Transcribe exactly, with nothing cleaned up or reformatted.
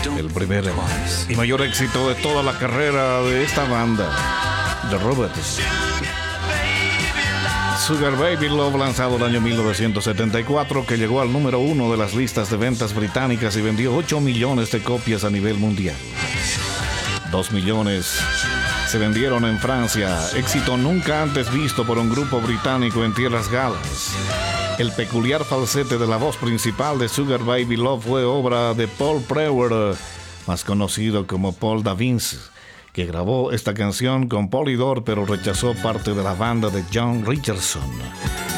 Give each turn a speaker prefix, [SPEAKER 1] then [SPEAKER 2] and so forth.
[SPEAKER 1] el primer y mayor éxito de toda la carrera de esta banda, The Robots. Sugar Baby Love, lanzado el año mil novecientos setenta y cuatro, que llegó al número uno de las listas de ventas británicas y vendió ocho millones de copias a nivel mundial. dos millones se vendieron en Francia, éxito nunca antes visto por un grupo británico en tierras galas. El peculiar falsete de la voz principal de Sugar Baby Love fue obra de Paul Preuer, más conocido como Paul Da Vinci, que grabó esta canción con Polydor, pero rechazó parte de la banda de John Richardson.